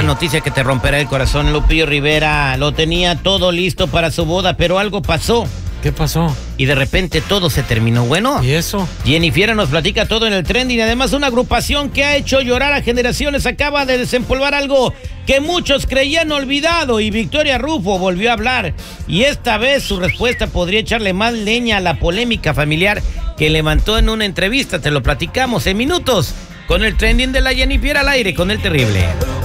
noticia que te romperá el corazón. Lupillo Rivera lo tenía todo listo para su boda, pero algo pasó. ¿Qué pasó? Y de repente todo se terminó. Bueno, ¿Y eso? Jennifer nos platica todo en el trending. Además, una agrupación que ha hecho llorar a generaciones acaba de desempolvar algo que muchos creían olvidado. Y Victoria Rufo volvió a hablar. Y esta vez su respuesta podría echarle más leña a la polémica familiar que levantó en una entrevista. Te lo platicamos en minutos con el trending de la Jennifer al aire con el terrible.